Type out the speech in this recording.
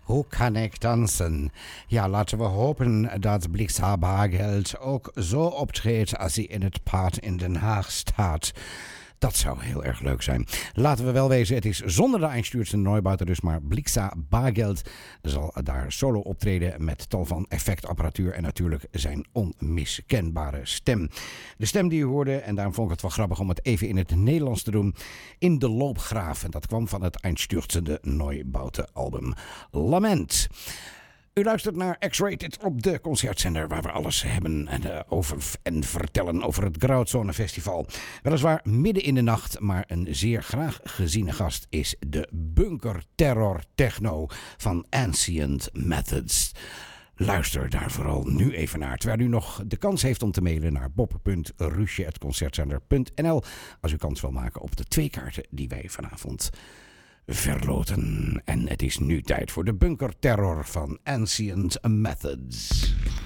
Hoe kan ik dansen? Ja, laten we hopen dat Blixa Bargeld ook zo optreedt als hij in het Paard in Den Haag staat. Dat zou heel erg leuk zijn. Laten we wel wezen, het is zonder de Einstürzende Neubauten dus, maar Blixa Bargeld zal daar solo optreden met tal van effectapparatuur en natuurlijk zijn onmiskenbare stem. De stem die u hoorde, en daarom vond ik het wel grappig om het even in het Nederlands te doen, In de Loopgraaf. En dat kwam van het Einstürzende Neubauten album Lament. U luistert naar X-Rated op de concertzender waar we alles hebben en vertellen over het Grautzone Festival. Weliswaar midden in de nacht, maar een zeer graag geziene gast is de Bunker Terror Techno van Ancient Methods. Luister daar vooral nu even naar, terwijl u nog de kans heeft om te mailen naar bob.rusje@concertzender.nl als u kans wil maken op de 2 kaarten die wij vanavond verloten. En het is nu tijd voor de Bunker Terror van Ancient Methods.